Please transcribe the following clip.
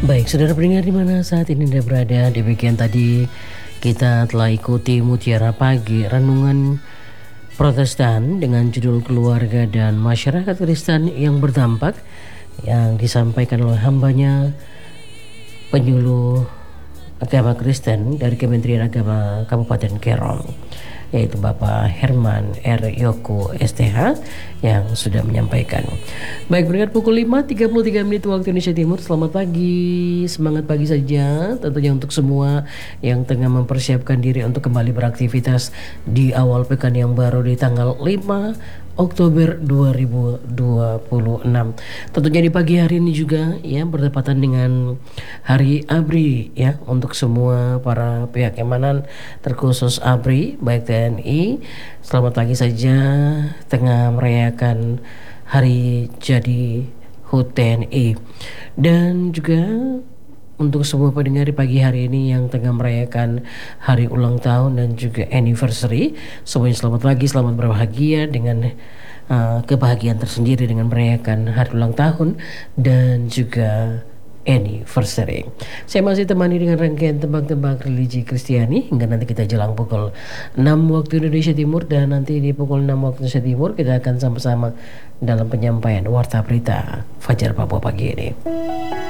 Baik, saudara pendengar di mana saat ini Anda berada, demikian tadi kita telah ikuti Mutiara Pagi Renungan Protestan dengan judul Keluarga dan Masyarakat Kristen yang Berdampak yang disampaikan oleh hambanya penyuluh agama Kristen dari Kementerian Agama Kabupaten Kerong, yaitu Bapak Herman R. Yoko STH yang sudah menyampaikan. Baik, berkat pukul 5.33 menit waktu Indonesia Timur. Selamat pagi, semangat pagi saja tentunya untuk semua yang tengah mempersiapkan diri untuk kembali beraktivitas di awal pekan yang baru di tanggal 5 Oktober 2026. Tentunya di pagi hari ini juga ya bertepatan dengan Hari ABRI ya, untuk semua para pihak keamanan terkhusus ABRI baik TNI. Selamat pagi saja tengah merayakan Hari Jadi HUT TNI. Dan juga untuk semua pendengar di pagi hari ini yang tengah merayakan hari ulang tahun dan juga anniversary, semuanya selamat pagi, selamat berbahagia dengan kebahagiaan tersendiri dengan merayakan hari ulang tahun dan juga anniversary. Saya masih temani dengan rangkaian tebak-tebak religi Kristiani hingga nanti kita jelang pukul 6 waktu Indonesia Timur, dan nanti di pukul 6 waktu Indonesia Timur kita akan sama-sama dalam penyampaian Warta Berita Fajar Papua pagi ini.